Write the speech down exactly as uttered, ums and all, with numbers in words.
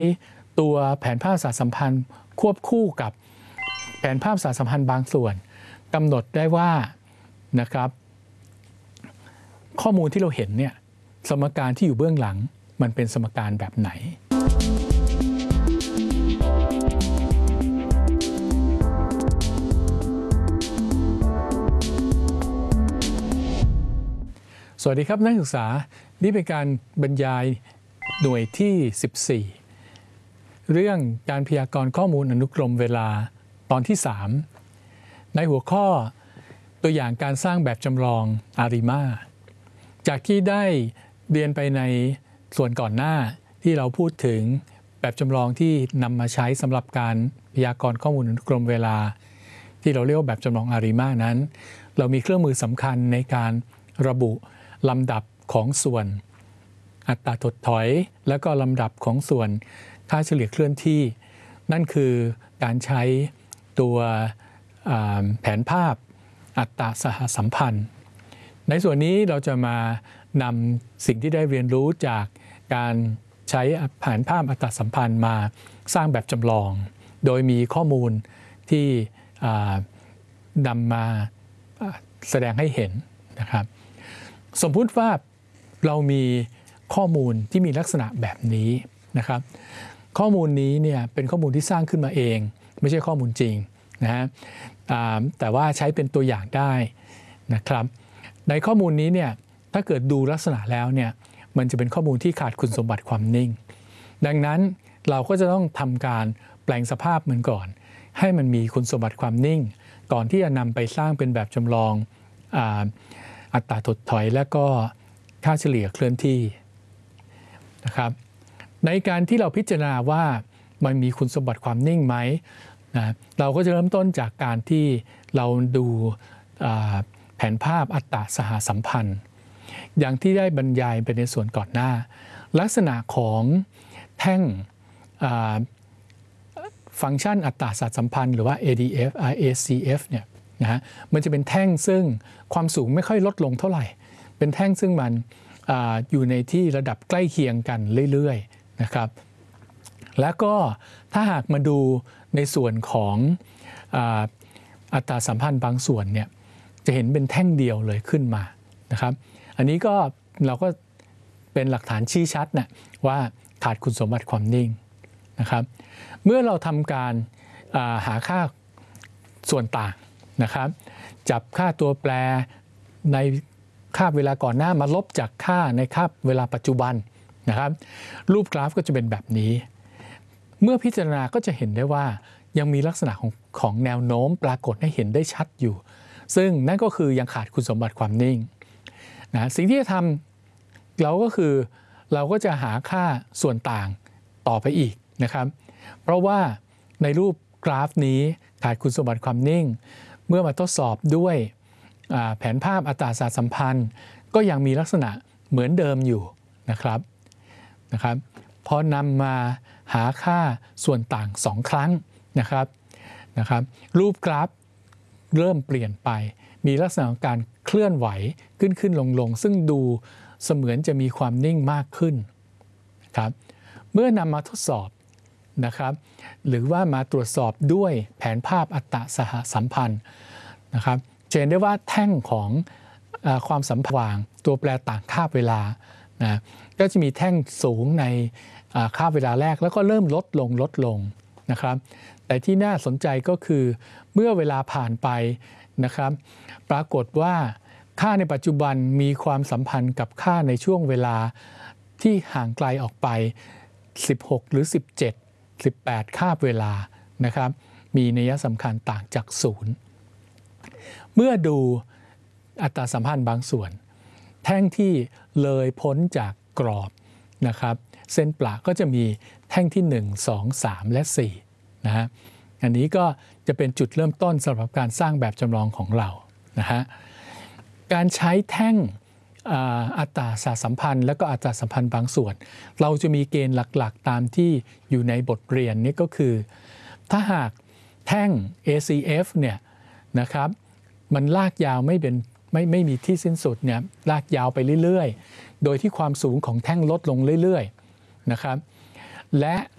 ตัวแผนภาพประสาทสัมพันธ์ควบคู่กับแผนภาพประสาทสัมพันธ์บางส่วนกำหนดได้ว่านะครับข้อมูลที่เราเห็นเนี่ยสมการที่อยู่เบื้องหลังมันเป็นสมการแบบไหนสวัสดีครับนักศึกษานี่เป็นการบรรยายหน่วยที่สิบสี่เรื่องการพยากรณ์ข้อมูลอนุกรมเวลาตอนที่สามในหัวข้อตัวอย่างการสร้างแบบจำลองอาริมาจากที่ได้เรียนไปในส่วนก่อนหน้าที่เราพูดถึงแบบจำลองที่นำมาใช้สำหรับการพยากรณ์ข้อมูลอนุกรมเวลาที่เราเรียกว่าแบบจำลองอาริมานั้นเรามีเครื่องมือสำคัญในการระบุลำดับของส่วนอัตราถดถอยและก็ลำดับของส่วนค่าเฉลี่ยเคลื่อนที่นั่นคือการใช้ตัวแผนภาพอัตราสหสัมพันธ์ในส่วนนี้เราจะมานำสิ่งที่ได้เรียนรู้จากการใช้แผนภาพอัตราสัมพันธ์มาสร้างแบบจำลองโดยมีข้อมูลที่นำมาแสดงให้เห็นนะครับสมมุติว่าเรามีข้อมูลที่มีลักษณะแบบนี้นะครับข้อมูลนี้เนี่ยเป็นข้อมูลที่สร้างขึ้นมาเองไม่ใช่ข้อมูลจริงนะฮะแต่ว่าใช้เป็นตัวอย่างได้นะครับในข้อมูลนี้เนี่ยถ้าเกิดดูลักษณะแล้วเนี่ยมันจะเป็นข้อมูลที่ขาดคุณสมบัติความนิ่งดังนั้นเราก็จะต้องทำการแปลงสภาพมันก่อนให้มันมีคุณสมบัติความนิ่งก่อนที่จะนำไปสร้างเป็นแบบจำลองอัตราถดถอยและก็ค่าเฉลี่ยเคลื่อนที่นะครับในการที่เราพิจารณาว่ามันมีคุณสมบัติความนิ่งไหมนะเราก็จะเริ่มต้นจากการที่เราดูแผนภาพอัตราสหสัมพันธ์อย่างที่ได้บรรยายไปในส่วนก่อนหน้าลักษณะของแท่งฟังก์ชันอัตราสหสัมพันธ์หรือว่า เอ ดี เอฟ เอ ซี เอฟ เนี่ยนะฮะมันจะเป็นแท่งซึ่งความสูงไม่ค่อยลดลงเท่าไหร่เป็นแท่งซึ่งมัน อ, อยู่ในที่ระดับใกล้เคียงกันเรื่อยๆนะครับแล้วก็ถ้าหากมาดูในส่วนของอัตราสัมพันธ์บางส่วนเนี่ยจะเห็นเป็นแท่งเดียวเลยขึ้นมานะครับอันนี้ก็เราก็เป็นหลักฐานชี้ชัดนะว่าขาดคุณสมบัติความนิ่งนะครับเมื่อเราทำการหาค่าส่วนต่างนะครับจับค่าตัวแปรในคาบเวลาก่อนหน้ามาลบจากค่าในคาบเวลาปัจจุบันนะครับรูปกราฟก็จะเป็นแบบนี้เมื่อพิจารณาก็จะเห็นได้ว่ายังมีลักษณะของของแนวโน้มปรากฏให้เห็นได้ชัดอยู่ซึ่งนั่นก็คือยังขาดคุณสมบัติความนิ่งนะสิ่งที่จะทำเราก็คือเราก็จะหาค่าส่วนต่างต่อไปอีกนะครับเพราะว่าในรูปกราฟนี้ขาดคุณสมบัติความนิ่งเมื่อมาทดสอบด้วยแผนภาพอัตราสหสัมพันธ์ก็ยังมีลักษณะเหมือนเดิมอยู่นะครับนะครับพอนำมาหาค่าส่วนต่างสองครั้งนะครับนะครับรูปกราฟเริ่มเปลี่ยนไปมีลักษณะของการเคลื่อนไหวขึ้นขึ้นลงลงซึ่งดูเสมือนจะมีความนิ่งมากขึ้นครับเมื่อนำมาทดสอบนะครับหรือว่ามาตรวจสอบด้วยแผนภาพอัตราสหสัมพันธ์นะครับจะเห็นได้ว่าแท่งของเอ่อความสัมพันธ์ตัวแปรต่างคาบเวลานะก็จะมีแท่งสูงในคาบเวลาแรกแล้วก็เริ่มลดลงลดลงนะครับแต่ที่น่าสนใจก็คือเมื่อเวลาผ่านไปนะครับปรากฏว่าค่าในปัจจุบันมีความสัมพันธ์กับค่าในช่วงเวลาที่ห่างไกลออกไปสิบหกหรือสิบเจ็ด สิบแปดคาบเวลานะครับมีนัยสำคัญต่างจากศูนย์เมื่อดูอัตราสัมพันธ์บางส่วนแท่งที่เลยพ้นจากกรอบนะครับเส้นประก็จะมีแท่งที่หนึ่ง สอง สาม และสี่นะฮะอันนี้ก็จะเป็นจุดเริ่มต้นสำหรับการสร้างแบบจำลองของเรานะฮะการใช้แท่งอัตราสหสัมพันธ์และก็อัตราสัมพันธ์บางส่วนเราจะมีเกณฑ์หลักๆตามที่อยู่ในบทเรียนนี้ก็คือถ้าหากแท่ง เอ ซี เอฟ เนี่ยนะครับมันลากยาวไม่เป็นไม่ไม่มีที่สิ้นสุดเนี่ยลากยาวไปเรื่อยๆโดยที่ความสูงของแท่งลดลงเรื่อยๆนะครับและ